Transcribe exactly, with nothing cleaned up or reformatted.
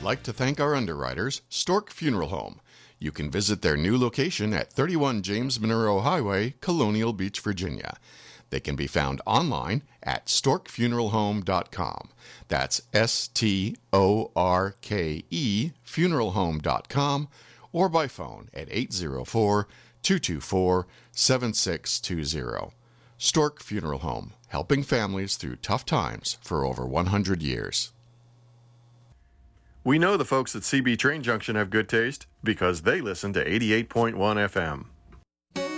like to thank our underwriters, Stork Funeral Home. You can visit their new location at thirty-one James Monroe Highway, Colonial Beach, Virginia. They can be found online at stork funeral home dot com. That's S T O R K E funeral home dot com, or by phone at eight zero four, two two four, seven six two zero. Stork Funeral Home, helping families through tough times for over one hundred years. We know the folks at C B Train Junction have good taste because they listen to eighty-eight point one F M.